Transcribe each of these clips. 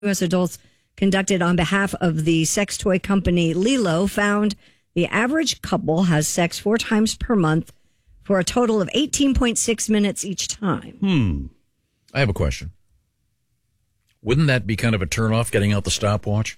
U.S. adults conducted on behalf of the sex toy company Lilo found the average couple has sex 4 times per month for a total of 18.6 minutes each time. I have a question. Wouldn't that be kind of a turnoff, getting out the stopwatch?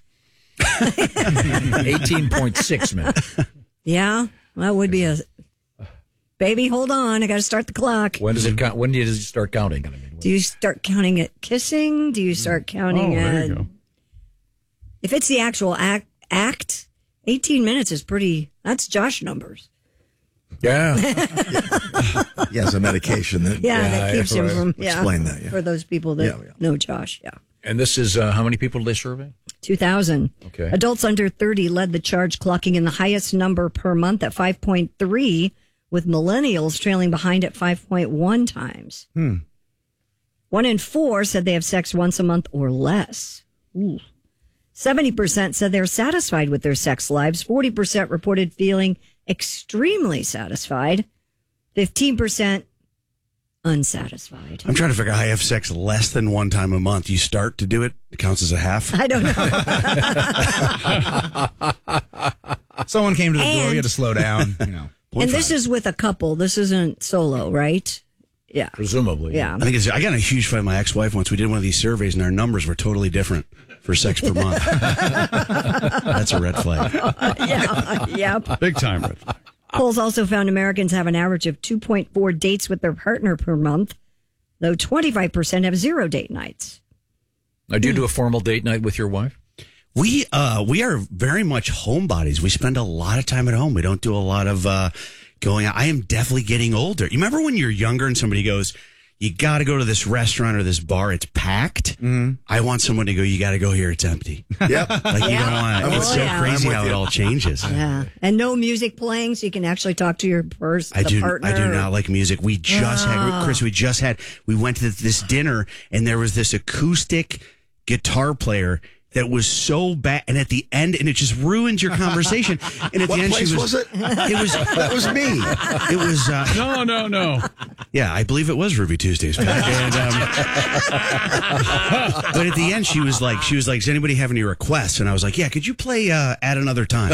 18.6 minutes. Yeah, that would be a... Baby, hold on. I got to start the clock. When does it count? When do you start counting? Do you start counting at kissing? Do you start counting at... there you go. If it's the actual act, 18 minutes is pretty... That's Josh numbers. Yeah. He has a medication that that keeps him from... explain that, yeah. For those people that know Josh, And this is how many people did they survey? 2,000. Okay. Adults under 30 led the charge, clocking in the highest number per month at 5.3, with millennials trailing behind at 5.1 times. 1 in 4 said they have sex once a month or less. Ooh. 70% said they're satisfied with their sex lives. 40% reported feeling extremely satisfied. 15% unsatisfied. I'm trying to figure out how you have sex less than 1 time a month. You start to do it, it counts as a half. I don't know. Someone came to the door, you had to slow down, you know. And this is with a couple. This isn't solo, right? Yeah. Presumably. Yeah. I think I got in a huge fight with my ex-wife once. We did one of these surveys, and our numbers were totally different for sex per month. That's a red flag. Yep. Big time red flag. Polls also found Americans have an average of 2.4 dates with their partner per month, though 25% have 0 date nights. Now, do you do a formal date night with your wife? We are very much homebodies. We spend a lot of time at home. We don't do a lot of going out. I am definitely getting older. You remember when you're younger and somebody goes, you got to go to this restaurant or this bar, it's packed? I want someone to go, you got to go here, it's empty. Yep. Like you don't want to. It's so crazy how it all changes. Yeah. And no music playing, so you can actually talk to your partner. I do not like music. We just had, Chris, we went to this dinner and there was this acoustic guitar player that was so bad, and at the end, and it just ruins your conversation. And at What the end, place was it? That was me. It was. No. Yeah, I believe it was Ruby Tuesdays. And, but at the end, she was like, "Does anybody have any requests?" And I was like, "Yeah, could you play at another time?"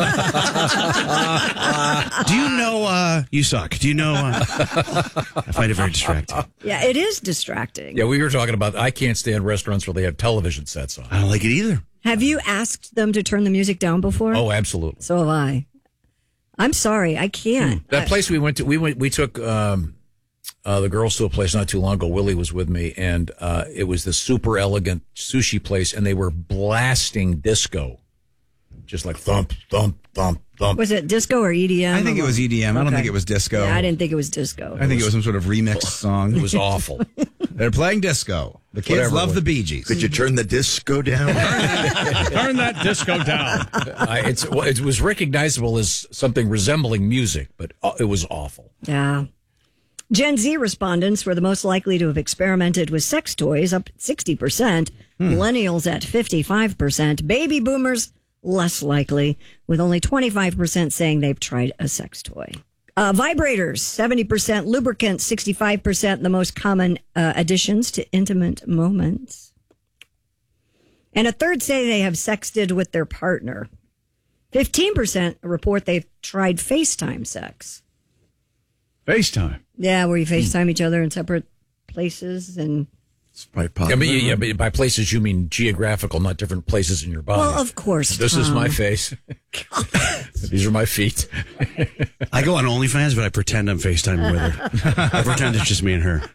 Do you know You Suck? Do you know? I find it very distracting. Yeah, it is distracting. Yeah, we were talking about, I can't stand restaurants where they have television sets on. I don't like it either. Have you asked them to turn the music down before? Oh, absolutely. So have I. I'm sorry, I can't. That place we went to, we took the girls to a place not too long ago. Willie was with me, and it was this super elegant sushi place, and they were blasting disco. Just like thump, thump, thump, thump. Was it disco or EDM? I think it was EDM. I don't think it was disco. Yeah, I didn't think it was disco. I think it was some sort of remixed song. It was awful. They're playing disco. The kids Whatever love it was. the Bee Gees. Could you turn the disco down? Turn that disco down. It was recognizable as something resembling music, but it was awful. Yeah. Gen Z respondents were the most likely to have experimented with sex toys, up 60%. Millennials at 55%. Baby boomers, less likely, with only 25% saying they've tried a sex toy. Vibrators, 70%. Lubricants, 65%. The most common additions to intimate moments. And a third say they have sexted with their partner. 15% report they've tried FaceTime sex. FaceTime. Yeah, where you FaceTime each other in separate places and... It's probably popular. But by places you mean geographical, not different places in your body. Well, of course, This is my face. These are my feet. I go on OnlyFans, but I pretend I'm FaceTiming with her. I pretend it's just me and her.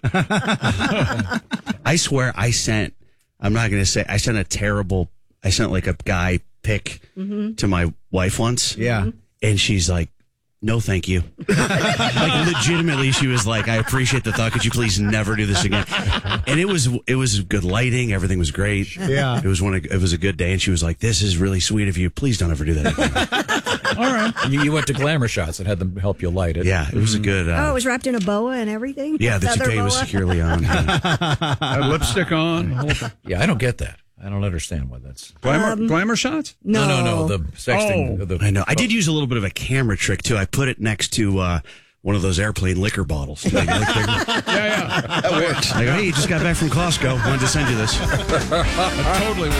I swear I sent like a guy pic to my wife once. Yeah. And she's like, no, thank you. Like legitimately, she was like, I appreciate the thought. Could you please never do this again? And it was good lighting. Everything was great. Yeah. It was a good day. And she was like, this is really sweet of you. Please don't ever do that again. All right. You went to Glamour Shots and had them help you light it. Yeah, it was a good. it was wrapped in a boa and everything? Yeah, the Feather toupee was boa? securely on. Had lipstick on. Yeah, I don't get that. I don't understand why that's... Glamour shots? No. The sexting. I know. I did use a little bit of a camera trick, too. I put it next to one of those airplane liquor bottles. To make it look bigger. Yeah, That works. I go, hey, you just got back from Costco. Wanted to send you this. totally.